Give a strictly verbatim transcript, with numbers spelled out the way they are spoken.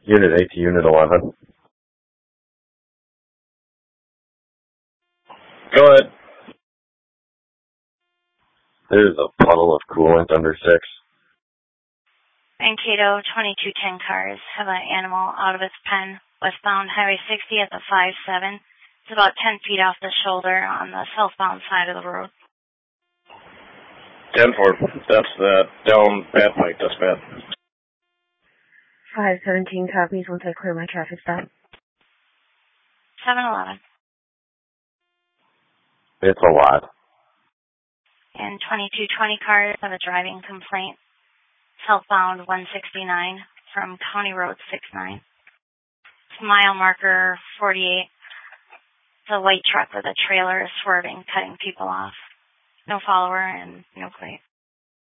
Unit eight to Unit eleven. Go ahead. There's a puddle of coolant under six. Mankato twenty-two ten cars have an animal out of its pen, westbound Highway sixty at the five seven. It's about ten feet off the shoulder on the southbound side of the road. ten four, that's the down Bad Pike, that's bad. five seventeen copies once I clear my traffic stop. seven eleven. It's a lot. And twenty-two twenty cars have a driving complaint. Southbound one sixty-nine from County Road sixty-nine. It's mile marker forty-eight. It's a white truck with a trailer swerving, cutting people off. No follower and no plate.